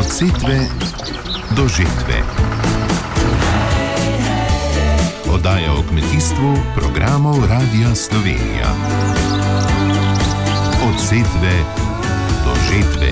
Od setve do žetve. Oddaja o kmetijstvu programov Radia Slovenija. Od setve do žetve.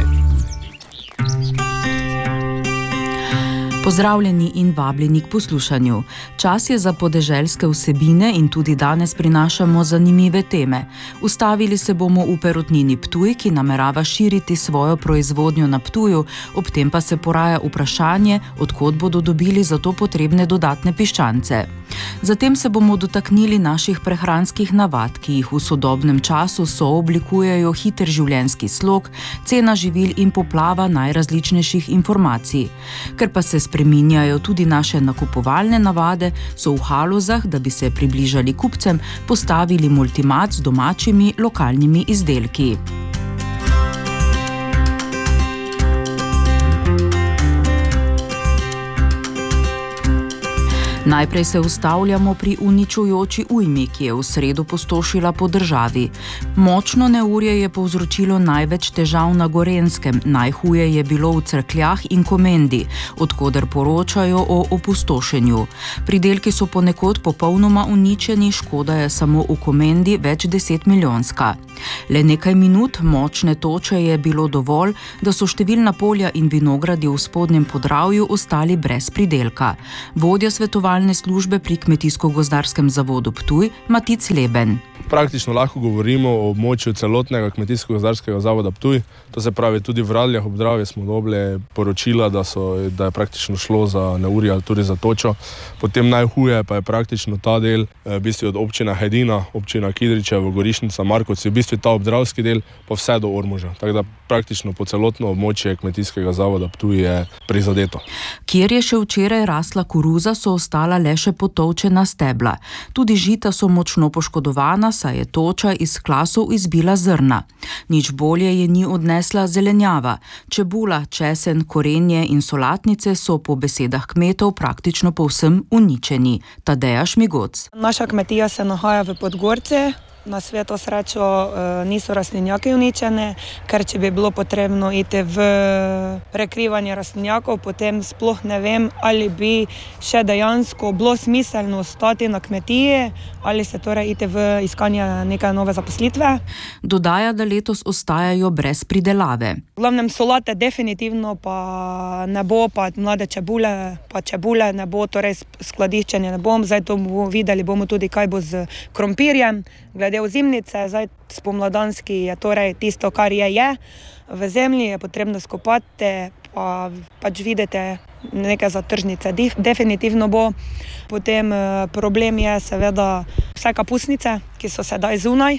Pozdravljeni in vabljeni k poslušanju. Čas je za podeželske vsebine in tudi danes prinašamo zanimive teme. Ustavili se bomo v Perutnini Ptuj, ki namerava širiti svojo proizvodnjo na Ptuju, ob tem pa se poraja vprašanje, od kod bodo dobili za to potrebne dodatne piščance. Zatem se bomo dotaknili naših prehranskih navad, ki jih v sodobnem času sooblikujejo hiter življenjski slog, cena živil in poplava najrazličnejših informacij. Ker pa se spreminjajo tudi naše nakupovalne navade, so v Halozah, da bi se približali kupcem, postavili multimat z domačimi lokalnimi izdelki. Najprej se ustavljamo pri uničujoči ujmi, ki je v sredo pustošila po državi. Močno neurje je povzročilo največ težav na Gorenjskem, najhuje je bilo v Cerkljah in Komendi, od koder poročajo o opustošenju. Pridelki so ponekod popolnoma uničeni, škoda je samo v Komendi več 10 milijonska. Le nekaj minut močne toče je bilo dovolj, da so številna polja in vinogradi v spodnjem Podravju ostali brez pridelka. Vodja svetovalne službe pri Kmetijsko-gozdarskem zavodu Ptuj, Matic Leben. Praktično lahko govorimo o območju celotnega Kmetijsko-gozdarskega zavoda Ptuj. To se pravi, tudi v Radljah ob Dravi smo dobili poročila, da je praktično šlo za neurje ali tudi za točo. Potem najhuje pa je praktično ta del, v bistvu od občina Hedina, občina Kidričevo, Gorišnica, Markovci, v bistvu ta obdravski del, pa vse do Ormoža. Tako da praktično po celotno območje Kmetijskega zavoda Ptuj je prizadeto. Kjer je še včeraj rasla koruza, so ostala le še potovčena stebla. Tudi žita so močno poškodovana, saj je toča iz klasov izbila zrna. Nič bolje je ni odnesla zelenjava. Čebula, česen, korenje in solatnice so po besedah kmetov praktično povsem uničeni. Tadeja Šmigoc. Naša kmetija se nahaja v Podgorci. Na sveto srečo niso rastlinjaki uničene, ker če bi bilo potrebno iti v prekrivanje rastlinjakov, potem sploh ne vem, ali bi še dejansko bilo smiselno ostati na kmetiji, ali se torej iti v iskanje neke nove zaposlitve. Dodaja, da letos ostajajo brez pridelave. V glavnem solate definitivno pa ne bo, pa mlade čebule ne bo, torej skladiščenje ne bom, zdaj to bomo videli, bomo tudi kaj bo z krompirjem. Glede ozimnice, zdaj spomladanski je torej tisto, kar je. V zemlji je potrebno skopati, pa pač vidite neke zatržnice. Definitivno bo. Potem problem je seveda vse kapusnice, ki so sedaj zunaj,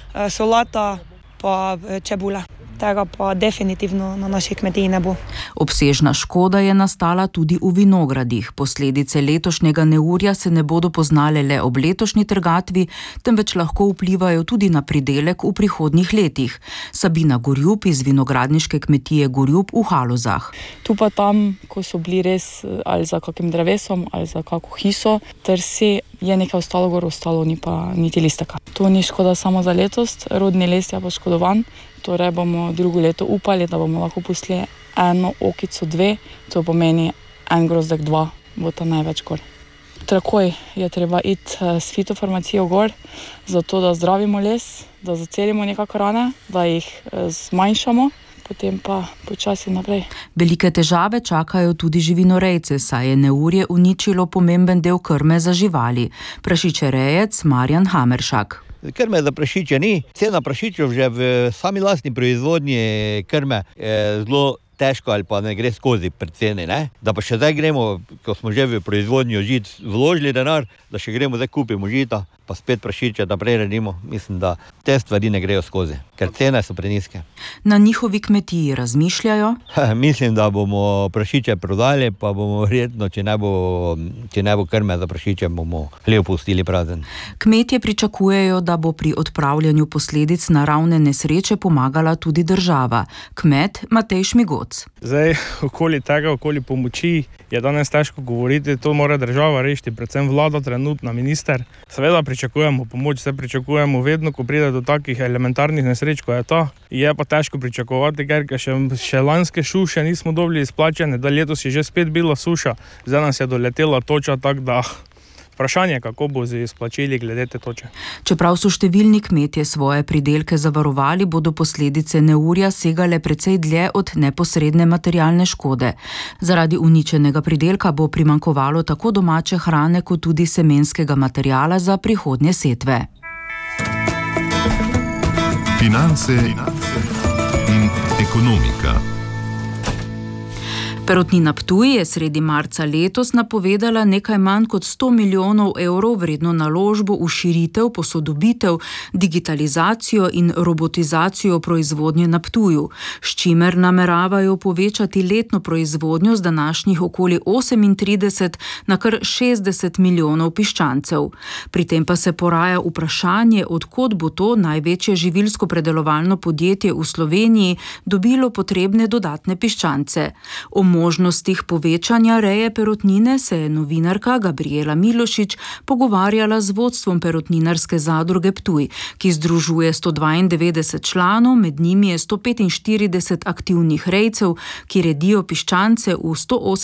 solata pa čebula. Tega pa definitivno na naši kmetiji ne bo. Obsežna škoda je nastala tudi v vinogradih. Posledice letošnjega neurja se ne bodo poznale le ob letošnji trgatvi, temveč lahko vplivajo tudi na pridelek v prihodnjih letih. Sabina Gorjup iz vinogradniške kmetije Gorjup v Halozah. Tu pa tam, ko so bili res ali za kakim drevesom ali za kako hiso, trsi, je nekaj ostalo, ni pa niti listaka. To ni škoda samo za letos, rodni les je poškodovan. Torej bomo drugo leto upali, da bomo lahko pustili eno okico, dve, to pomeni en grozdek, dva, bo ta največ gor. Takoj je treba iti s fitofarmacijo gor, zato da zdravimo les, da zacelimo nekako rane, da jih zmanjšamo, potem pa počasi naprej. Velike težave čakajo tudi živinorejce, saj je neurje uničilo pomemben del krme za živali. Prašičerejec Marjan Hameršak. Krme za prašiče ni. Cena prašičev že v sami lastni proizvodnji krme je zelo težko ali pa ne gre skozi pri ceni, ne? Da pa še zdaj gremo, ko smo že v proizvodnjo žit vložili denar, da še gremo zdaj kupimo žita, pa spet prašiče naprej redimo. Mislim, da te stvari ne grejo skozi, ker cene so prenizke. Na njihovi kmetiji razmišljajo? Mislim, da bomo prašiče prodali, pa bomo verjetno, če ne bo krme za prašiče, bomo hlev pustili prazen. Kmetje pričakujejo, da bo pri odpravljanju posledic naravne nesreče pomagala tudi država. Kmet Matej Šmigoc. Zdaj, okoli pomoči je danes težko govoriti, to mora država rešiti, predvsem vlada trenutna, minister. Seveda pričakujemo pomoč, se pričakujemo vedno, ko pride do takih elementarnih nesreč, ko je ta. Je pa težko pričakovati, ker še lanske suše nismo dobili izplačene, da letos je že spet bila suša, zdaj nas je doletela toča, tako da vprašanje, kako bo z izplačili glede te toče. Čeprav so številni kmetje svoje pridelke zavarovali, bodo posledice neurja segale precej dlje od neposredne materialne škode. Zaradi uničenega pridelka bo primanjkovalo tako domače hrane, kot tudi semenskega materiala za prihodnje setve. Finance in ekonomika. Perutnina Ptuj je sredi marca letos napovedala nekaj manj kot 100 milijonov evrov vredno naložbo v širitev, posodobitev, digitalizacijo in robotizacijo proizvodnje na Ptuju, s čimer nameravajo povečati letno proizvodnjo z današnjih okoli 38 na kar 60 milijonov piščancev. Pri tem pa se poraja vprašanje, od kod bo to največje živilsko-predelovalno podjetje v Sloveniji dobilo potrebne dodatne piščance. O možnostih povečanja reje perutnine se je novinarka Gabriela Milošič pogovarjala z vodstvom Perutninarske zadruge Ptuj, ki združuje 192 članov, med njimi je 145 aktivnih rejcev, ki redijo piščance v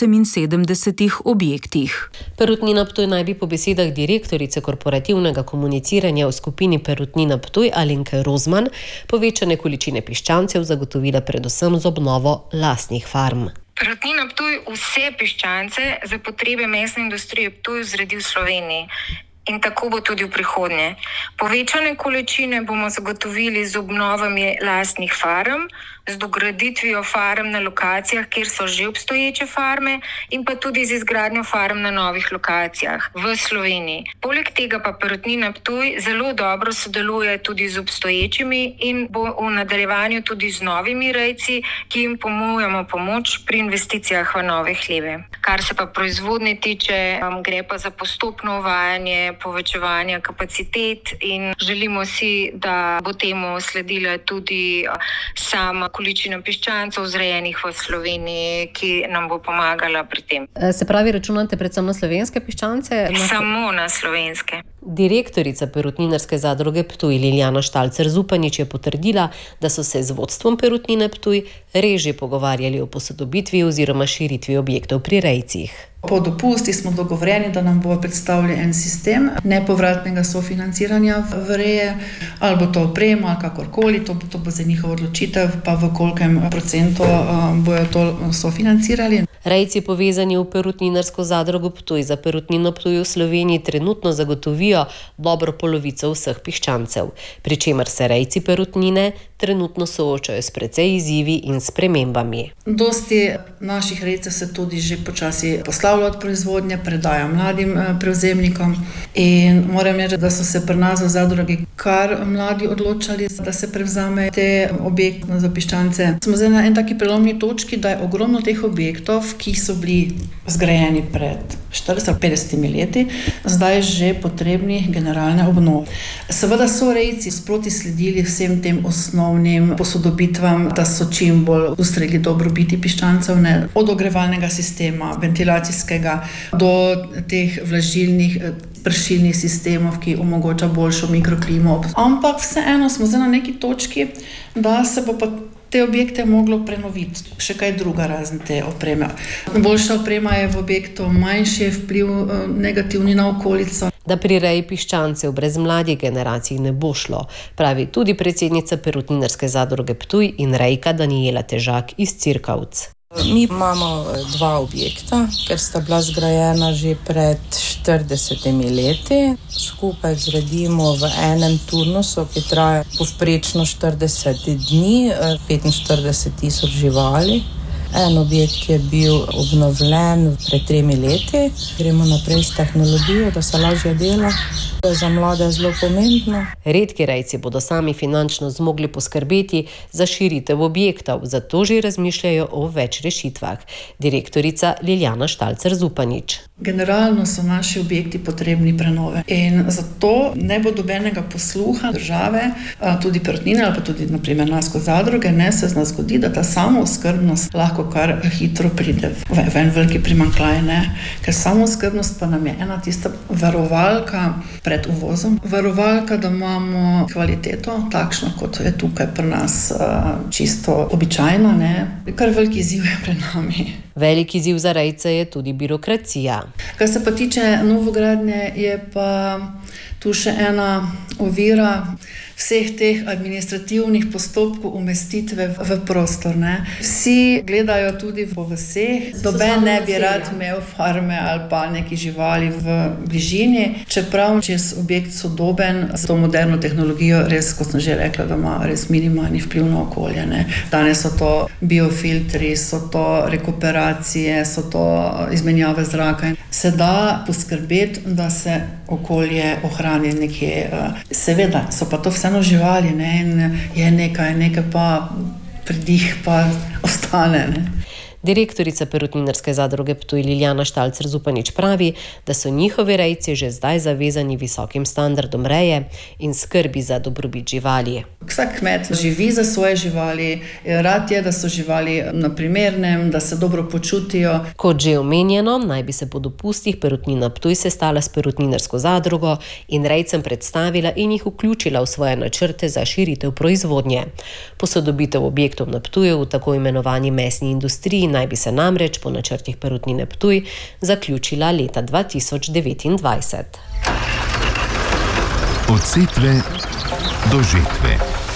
178 objektih. Perutnina Ptuj naj bi po besedah direktorice korporativnega komuniciranja v skupini Perutnina Ptuj Alenke Rozman povečane količine piščancev zagotovila predvsem z obnovo lastnih farm. Perutnina Ptuj vse piščance za potrebe mesne industrije Ptuj zredi v Sloveniji. In tako bo tudi v prihodnje. Povečane količine bomo zagotovili z obnovami lastnih farm, z dograditvijo farm na lokacijah, kjer so že obstoječe farme, in pa tudi z izgradnjo farm na novih lokacijah v Sloveniji. Poleg tega pa Perutnina Ptuj zelo dobro sodeluje tudi z obstoječimi in bo v nadaljevanju tudi z novimi rejci, ki jim ponujamo pomoč pri investicijah v nove hleve. Kar se pa proizvodnje tiče, gre pa za postopno uvajanje povečevanja kapacitet in želimo si, da bo temu sledila tudi sama količina piščancev zrejenih v Sloveniji, ki nam bo pomagala pri tem. Se pravi, računate predvsem na slovenske piščance? Samo na slovenske. Direktorica Perutninarske zadruge Ptuj Liljana Štalcer-Zupanič je potrdila, da so se z vodstvom Perutnine Ptuj res že pogovarjali o posodobitvi oziroma širitvi objektov pri rejcih. Po dopusti smo dogovorjeni, da nam bo predstavljen en sistem nepovratnega sofinanciranja v reje, ali bo to oprema, ali kakorkoli, to bo za njihovo odločitev, pa v kolikem procentu bojo to sofinancirali. Rejci povezani v Perutninarsko zadrugo Ptuj za Perutnino Ptuj v Sloveniji trenutno zagotovijo dobro polovico vseh piščancev, pri čemer se rejci perutnine trenutno soočajo s precej izzivi in spremembami. Dosti naših rejcev se tudi že počasi poslavlja od proizvodnje, predaja mladim prevzemnikom in moram reči, da so se pri nas v zadrugi kar mladi odločali, da se prevzame te objekte za piščance. Smo zdaj na en taki prelomni točki, da je ogromno teh objektov, ki so bili zgrajeni pred 40-50 leti, zdaj že potrebni generalne obnove. Seveda so rejci sproti sledili vsem tem osnovnim posodobitvam, da so čim bolj ustregli dobrobiti piščancev, od ogrevalnega sistema, ventilacijskega, do teh vlažilnih, pršilnih sistemov, ki omogoča boljšo mikroklimo. Ampak vseeno smo zdaj na neki točki, da se bo pa te objekte moglo prenoviti, še kaj druga razen te opreme. Boljša oprema je v objektu, manjši je vpliv negativni na okolico. Da pri reji piščancev brez mladih generacij ne bo šlo, pravi tudi predsednica Perutninarske zadruge Ptuj in rejka Danijela Težak iz Cirkavc. Mi imamo 2 objekta, ker sta bila zgrajena že pred 40 leti. Skupaj zredimo v enem turnusu, ki traja povprečno 40 dni, 45.000 živali. En objekt je bil obnovljen pred 3 leti. Gremo naprej s tehnologijo, da se lažje dela. To je za mlade zelo pomembno. Redki rejci bodo sami finančno zmogli poskrbeti za širitev objektov, zato že razmišljajo o več rešitvah. Direktorica Liljana Štalcer-Zupanič. Generalno so naši objekti potrebni prenove in zato ne bo dobenega posluha države, tudi Perutnine ali pa tudi naprimer nas kot zadruge, ne se zna zgodi, da ta samooskrbnost lahko lahko kar hitro pride v en veliki primanjkljaj, ne? Ker samooskrbnost pa nam je ena tista varovalka pred uvozom. Varovalka, da imamo kvaliteto takšno, kot je tukaj pri nas čisto običajna, ne? Kar veliki izziv je pred nami. Velik izziv za rejce je tudi birokracija. Kar se pa tiče novogradnje, je pa tu še ena ovira vseh teh administrativnih postopkov umestitve v prostor, ne. Vsi gledajo tudi po vaseh, noben ne bi rad imel farme ali pa neki živali v bližini, čeprav če je objekt sodoben z to moderno tehnologijo, res, kot sem že rekla, da ima res minimalni vpliv na okolje, ne. Danes so to biofiltri, so to rekuperacije, so to izmenjave zraka. Se da poskrbeti, da se okolje ohrani nekje. Seveda, so pa to vseeno živali, ne, in je nekaj pa pridih pa ostane, ne. Direktorica Perutninarske zadruge Ptuj Liljana Štalcer-Zupanič pravi, da so njihovi rejci že zdaj zavezani visokim standardom reje in skrbi za dobrobit živali. Vsak kmet živi za svoje živali, rad je, da so živali na primernem, da se dobro počutijo. Kot že omenjeno, naj bi se po dopustih Perutnina Ptuj sestala s Perutninarsko zadrugo in rejcem predstavila in jih vključila v svoje načrte za širitev proizvodnje. Posodobitev objektov na Ptuju v tako imenovani mesni industriji naj bi se namreč po načrtih Perutnine Ptuj zaključila leta 2029. Od setve do žetve.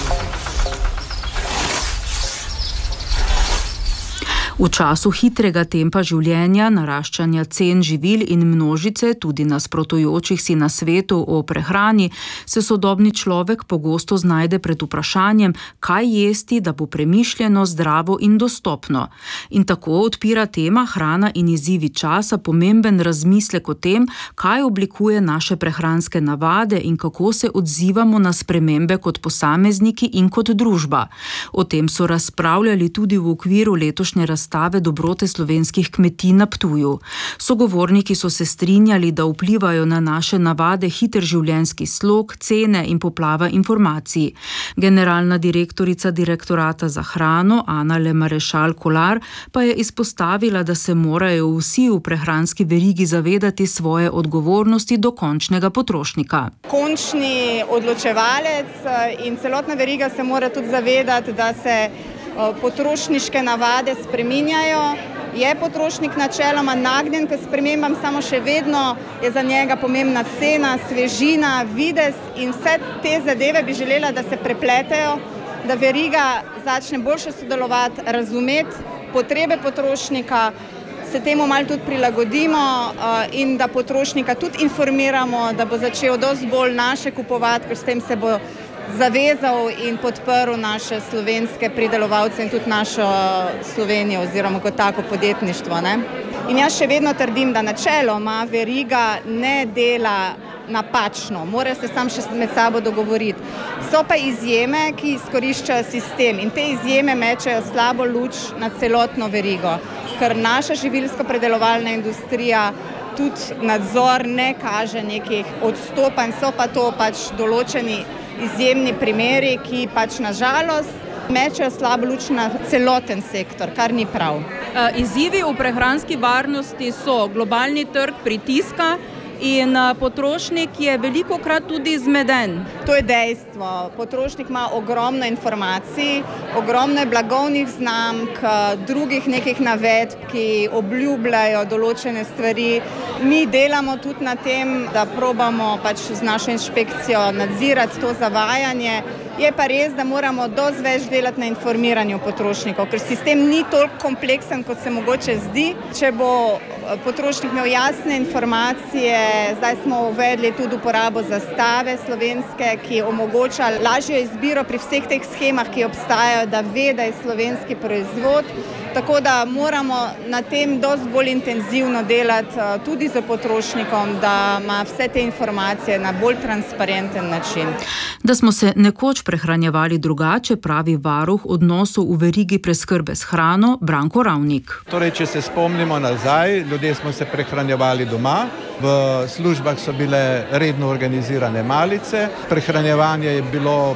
V času hitrega tempa življenja, naraščanja cen živil in množice, tudi nasprotujočih si nasvetov o prehrani, se sodobni človek pogosto znajde pred vprašanjem, kaj jesti, da bo premišljeno, zdravo in dostopno. In tako odpira tema hrana in izzivi časa pomemben razmislek o tem, kaj oblikuje naše prehranske navade in kako se odzivamo na spremembe kot posamezniki in kot družba. O tem so razpravljali tudi v okviru letošnje razstave Dobrote slovenskih kmetij na Ptuju. Sogovorniki so se strinjali, da vplivajo na naše navade hiter življenjski slog, cene in poplava informacij. Generalna direktorica Direktorata za hrano Ana Lemarešal Kolar pa je izpostavila, da se morajo vsi v prehranski verigi zavedati svoje odgovornosti do končnega potrošnika. Končni odločevalec in celotna veriga se mora tudi zavedati, da se potrošniške navade spreminjajo. Je potrošnik načeloma nagnjen k spremembam, samo še vedno je za njega pomembna cena, svežina, videz in vse te zadeve bi želela, da se prepletejo, da veriga začne boljše sodelovati, razumeti potrebe potrošnika, se temu malo tudi prilagodimo in da potrošnika tudi informiramo, da bo začel dosti bolj naše kupovati, ker s tem se bo zavezal in podprl naše slovenske pridelovalce in tudi našo Slovenijo oziroma kot tako podjetništvo, ne? In jaz še vedno trdim, da načeloma veriga ne dela napačno, morajo se sam še med sabo dogovoriti. So pa izjeme, ki izkoriščajo sistem in te izjeme mečejo slabo luč na celotno verigo, ker naša živilsko-predelovalna industrija tudi nadzor ne kaže nekih odstopanj, so pa to pač določeni izjemni primeri, ki pač na žalost mečejo slabo luč na celoten sektor, kar ni prav. Izzivi v prehranski varnosti so globalni trg pritiska in potrošnik je velikokrat tudi zmeden. To je dejstvo. Potrošnik ima ogromno informacij, ogromno je blagovnih znamk, drugih nekih navedb, ki obljubljajo določene stvari. Mi delamo tudi na tem, da probamo pač z našo inšpekcijo nadzirati to zavajanje. Je pa res, da moramo dosti več delati na informiranju potrošnikov, ker sistem ni toliko kompleksen, kot se mogoče zdi. Če bo potrošnik imel jasne informacije, zdaj smo uvedli tudi uporabo zastave slovenske, ki omogoča lažjo izbiro pri vseh teh shemah, ki obstajajo, da ve, da je slovenski proizvod. Tako da moramo na tem dosti bolj intenzivno delati tudi z potrošnikom, da ima vse te informacije na bolj transparenten način. Da smo se nekoč prehranjevali drugače, pravi varuh odnosov v verigi preskrbe s hrano Branko Ravnik. Torej, če se spomnimo nazaj, ljudje smo se prehranjevali doma, v službah so bile redno organizirane malice, prehranjevanje je bilo v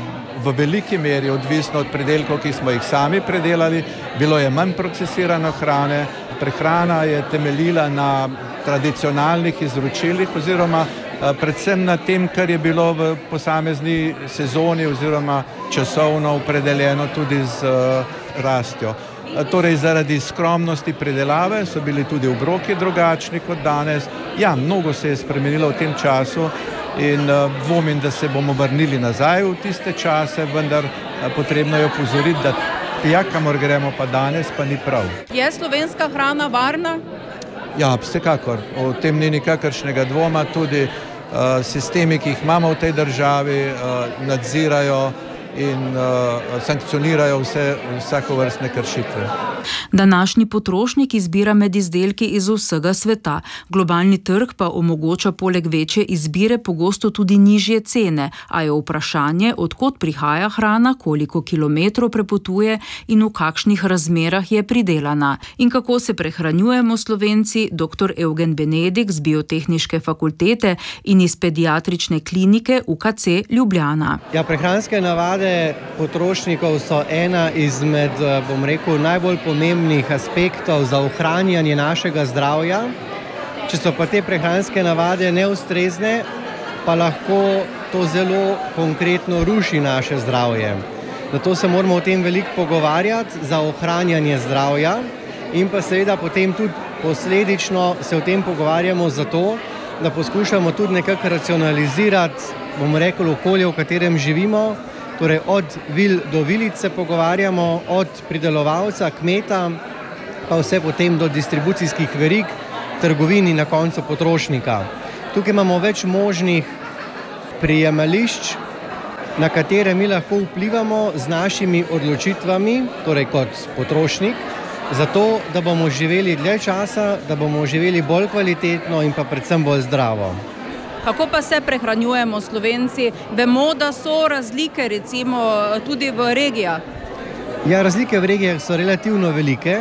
v veliki meri odvisno od pridelkov, ki smo jih sami predelali. Bilo je manj procesirano hrane. Prehrana je temeljila na tradicionalnih izročilih oziroma predvsem na tem, kar je bilo v posamezni sezoni oziroma časovno opredeljeno tudi z rastjo. Torej, zaradi skromnosti pridelave so bili tudi obroki drugačni kot danes. Ja, mnogo se je spremenilo v tem času in dvomim, da se bomo vrnili nazaj v tiste čase, vendar potrebno je opozoriti, da tja, kamor gremo pa danes, pa ni prav. Je slovenska hrana varna? Ja, vsekakor. O tem ni nikakršnega dvoma. Tudi sistemi, ki jih imamo v tej državi, nadzirajo in sankcionirajo vsakovrstne kršitve. Današnji potrošnik izbira med izdelki iz vsega sveta. Globalni trg pa omogoča poleg večje izbire pogosto tudi nižje cene, a je vprašanje, od kod prihaja hrana, koliko kilometrov prepotuje in v kakšnih razmerah je pridelana. In kako se prehranjujemo Slovenci, dr. Eugen Benedik z Biotehniške fakultete in iz pediatrične klinike UKC Ljubljana. Ja, prehranske navade potrošnikov so ena izmed, bom rekel, najbolj pomembnih aspektov za ohranjanje našega zdravja. Če so pa te prehranske navade neustrezne, pa lahko to zelo konkretno ruši naše zdravje. Zato se moramo o tem veliko pogovarjati za ohranjanje zdravja in pa seveda potem tudi posledično se o tem pogovarjamo zato, da poskušamo tudi nekako racionalizirati, bomo rekel, okolje, v katerem živimo. Torej od vil do vilic se pogovarjamo, od pridelovalca, kmeta, pa vse potem do distribucijskih verig, trgovin in na koncu potrošnika. Tukaj imamo več možnih prijemališč, na katere mi lahko vplivamo z našimi odločitvami, torej kot potrošnik, zato da bomo živeli dlje časa, da bomo živeli bolj kvalitetno in pa predvsem bolj zdravo. Kako pa se prehranjujemo Slovenci? Vemo, da so razlike recimo tudi v regijah. Ja, razlike v regijah so relativno velike.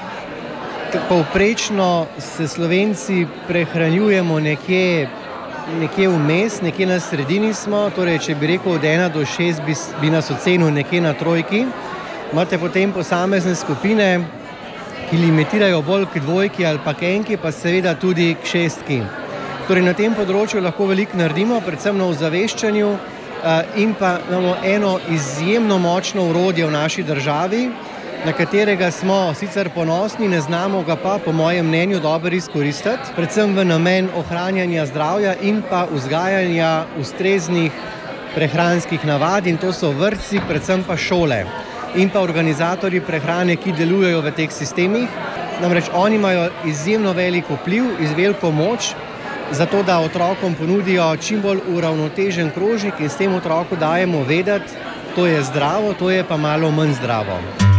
Povprečno se Slovenci prehranjujemo nekje vmes, nekje na sredini smo, torej če bi rekel od 1 do 6 bi nas ocenil nekje na trojki. Imate potem posamezne skupine, ki limitirajo bolj k dvojki ali pa k enki, pa seveda tudi k šestki. Torej na tem področju lahko veliko naredimo, predvsem na ozaveščanju in pa imamo eno izjemno močno orodje v naši državi, na katerega smo sicer ponosni, ne znamo ga pa, po mojem mnenju, dobro izkoristiti, predvsem v namen ohranjanja zdravja in pa vzgajanja ustreznih prehranskih navad, in to so vrtci, predvsem pa šole in pa organizatorji prehrane, ki delujejo v teh sistemih. Namreč oni imajo izjemno velik vpliv, veliko moč, zato da otrokom ponudijo čim bolj uravnotežen krožnik in s tem otroku dajemo vedeti, to je zdravo, to je pa malo manj zdravo.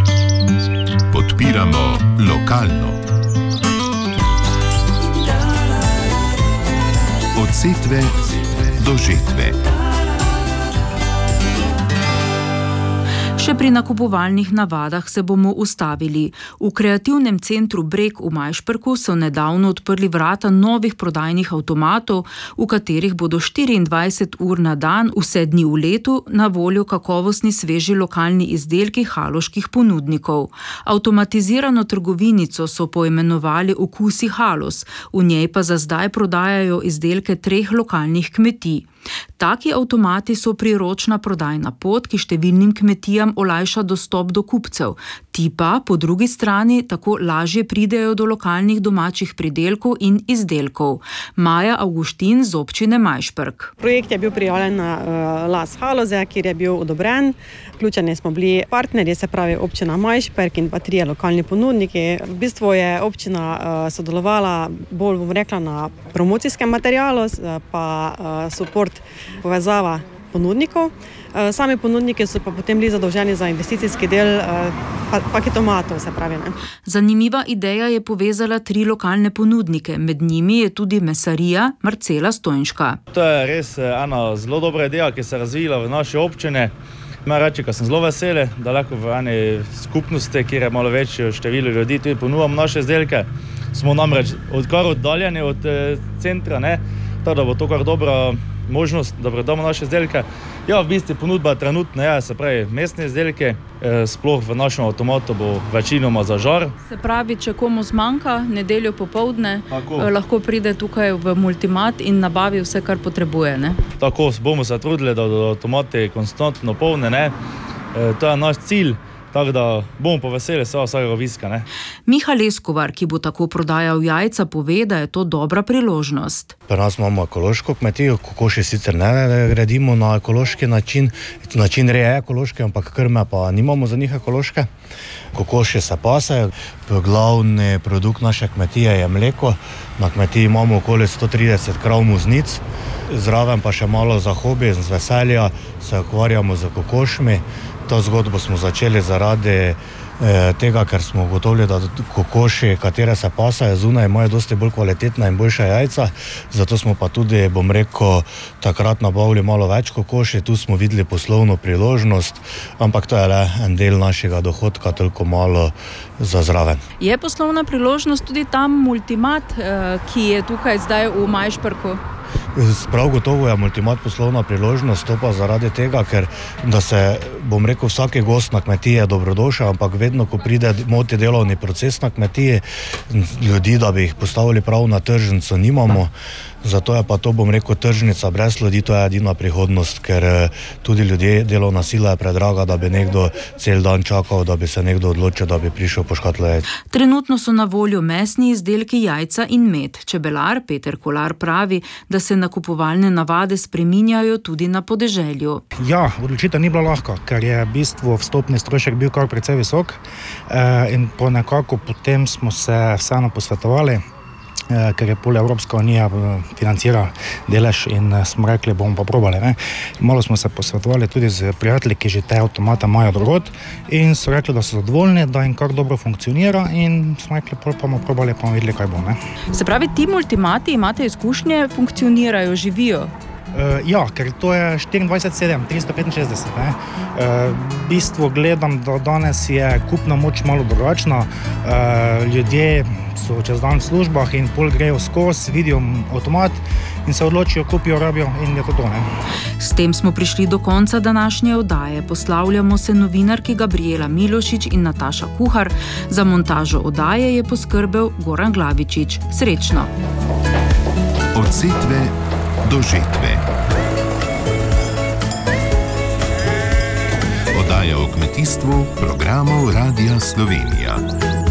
Podpiramo lokalno. Od setve do žetve. Še pri nakupovalnih navadah se bomo ustavili. V kreativnem centru Breg v Majšperku so nedavno odprli vrata novih prodajnih avtomatov, v katerih bodo 24 ur na dan, vse dni v letu, na voljo kakovostni sveži lokalni izdelki haloških ponudnikov. Avtomatizirano trgovinico so poimenovali Okusi Halos, v njej pa za zdaj prodajajo izdelke 3 lokalnih kmetij. Taki avtomati so priročna prodajna pot, ki številnim kmetijam olajša dostop do kupcev. Ti pa, po drugi strani, tako lažje pridejo do lokalnih domačih pridelkov in izdelkov. Maja Avguštin z občine Majšperk. Projekt je bil prijavljen na Las Haloze, kjer je bil odobren. Vključeni smo bili partnerji, se pravi občina Majšperk in pa 3 lokalni ponudniki. V bistvu je občina sodelovala bolj, bom rekla, na promocijskem materialu, pa support, povezava ponudnikov. Sami ponudniki so pa potem bili zadolženi za investicijski del paketomatov, se pravi. Ne? Zanimiva ideja je povezala 3 lokalne ponudnike, med njimi je tudi mesarija Marcela Stojnška. To je res ena zelo dobra ideja, ki se je razvila v naši občini. Moram reči, da sem zelo vesel, da lahko v eni skupnosti, kjer je malo večje število ljudi, tudi ponujamo naše izdelke. Smo namreč kar oddaljeni od centra, ne? Tako da bo to kar dobra možnost, da prodamo naše izdelke. Ja, v bistvu ponudba trenutno je, se pravi, mestne izdelke, sploh v našem avtomatu bo večinoma za žar. Se pravi, če komu zmanjka nedeljo popoldne, lahko pride tukaj v Multimat in nabavi vse, kar potrebuje, ne? Tako, bomo se trudili, da bodo avtomati konstantno polne, ne? To je naš cilj. Tako da bomo pa veseli vsakega obiska, ne. Miha Leskovar, ki bo tako prodajal jajca, pove, da je to dobra priložnost. Pri nas imamo ekološko kmetijo, kokoši sicer ne gradimo na ekološki način reje ekološke, ampak krme pa nimamo za njih ekološke. Kokoši se pasejo, glavni produkt naše kmetije je mleko. Na kmetiji imamo okoli 130 krav muznic, zraven pa še malo za hobi, z veselja se ukvarjamo z kokošmi. To zgodbo smo začeli zaradi tega, ker smo ugotovili, da kokoši, katere se pasajo zunaj, imajo dosti bolj kvalitetna in boljša jajca. Zato smo pa tudi, bom rekel, takrat nabavili malo več kokoši. Tu smo videli poslovno priložnost, ampak to je le en del našega dohodka, toliko malo za zraven. Je poslovna priložnost tudi tam Multimat, ki je tukaj zdaj v Majšperku? Prav gotovo je Multimat poslovna priložnost, to pa zaradi tega, ker da se, bom rekel, vsaki gost na kmetiji je dobrodošel, ampak vedno, ko pride moti delovni proces na kmetiji, ljudi, da bi jih postavili prav na tržnico, nimamo. Zato je pa to, bom rekel, tržnica brez ljudi, to je edina prihodnost, ker tudi ljudje, delovna sila je predraga, da bi nekdo cel dan čakal, da bi se nekdo odločil, da bi prišel po škatlo jajc. Trenutno so na voljo mesni izdelki, jajca in med. Čebelar Peter Kolar pravi, da se nakupovalne navade spreminjajo tudi na podeželju. Ja, odločitev ni bila lahka, ker je v bistvu vstopni strošek bil kar precej visok in nekako potem smo se vseeno posvetovali, ker je pol Evropska unija financira delež in smo rekli, bomo pa probali. Ne? Malo smo se posvetovali tudi z prijatelji, ki že te avtomate imajo drugod in so rekli, da so zadovoljni, da jim kar dobro funkcionira in smo rekli, pol pa bomo probali, pa bomo videli, kaj bo. Ne? Se pravi, ti multimati, imate izkušnje, funkcionirajo, živijo? Ja, ker to je 24/7, 365. V bistvu gledam, da danes je kupna moč malo drugačna. Ljudje so čez dan v službah in pol grejo skozi, vidijo avtomat in se odločijo, kupijo, rabijo in je to to. Ne? S tem smo prišli do konca današnje oddaje. Poslavljamo se novinarki Gabriela Milošič in Nataša Kuhar. Za montažo oddaje je poskrbel Goran Glavičič. Srečno! Od setve do žetve. Oddaja o kmetijstvu programov Radia Slovenija.